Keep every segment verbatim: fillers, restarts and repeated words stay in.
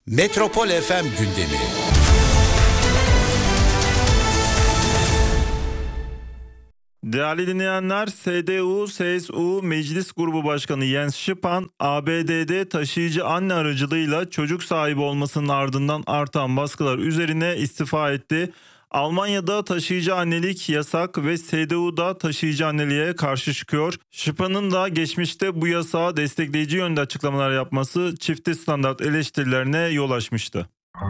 Metropol F M gündemi. Değerli dinleyenler, S D U C S U Meclis Grubu Başkanı Jens Spahn, A B D'de taşıyıcı anne aracılığıyla çocuk sahibi olmasının ardından artan baskılar üzerine istifa etti. Almanya'da taşıyıcı annelik yasak ve S D U'da taşıyıcı anneliğe karşı çıkıyor. Spahn'ın da geçmişte bu yasağı destekleyici yönde açıklamalar yapması çifte standart eleştirilerine yol açmıştı.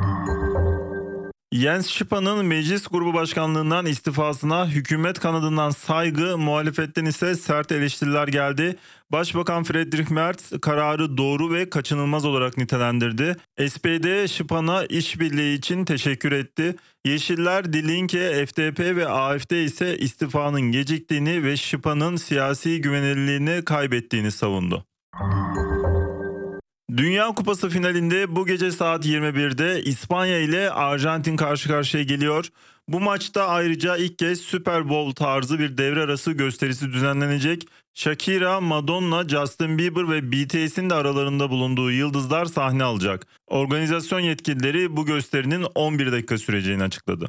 Jens Spahn'ın meclis grubu başkanlığından istifasına hükümet kanadından saygı, muhalefetten ise sert eleştiriler geldi. Başbakan Friedrich Merz kararı doğru ve kaçınılmaz olarak nitelendirdi. S P D Spahn'a işbirliği için teşekkür etti. Yeşiller, Die Linke, F D P ve A F D ise istifanın geciktiğini ve Spahn'ın siyasi güvenilirliğini kaybettiğini savundu. Dünya Kupası finalinde bu gece saat yirmi birde İspanya ile Arjantin karşı karşıya geliyor. Bu maçta ayrıca ilk kez Super Bowl tarzı bir devre arası gösterisi düzenlenecek. Shakira, Madonna, Justin Bieber ve B T S'in de aralarında bulunduğu yıldızlar sahne alacak. Organizasyon yetkilileri bu gösterinin on bir dakika süreceğini açıkladı.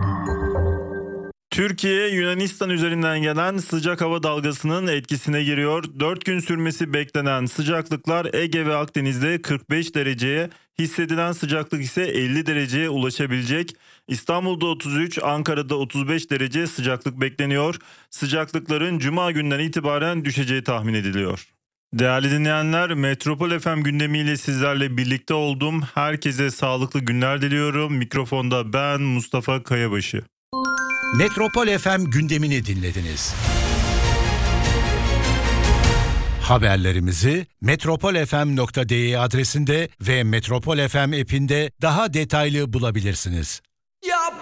Türkiye, Yunanistan üzerinden gelen sıcak hava dalgasının etkisine giriyor. dört gün sürmesi beklenen sıcaklıklar Ege ve Akdeniz'de kırk beş dereceye, hissedilen sıcaklık ise elli dereceye ulaşabilecek. İstanbul'da otuz üç, Ankara'da otuz beş derece sıcaklık bekleniyor. Sıcaklıkların cuma günden itibaren düşeceği tahmin ediliyor. Değerli dinleyenler, Metropol F M gündemiyle sizlerle birlikte oldum. Herkese sağlıklı günler diliyorum. Mikrofonda ben Mustafa Kayabaşı. Metropol F M gündemini dinlediniz. Haberlerimizi metropol f m nokta d e adresinde ve Metropol F M app'inde daha detaylı bulabilirsiniz.